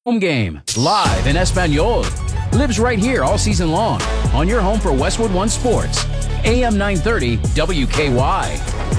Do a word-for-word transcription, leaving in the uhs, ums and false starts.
Home game, live in Espanol. Lives right here all season long on your home for Westwood One Sports. A M nine thirty W K Y.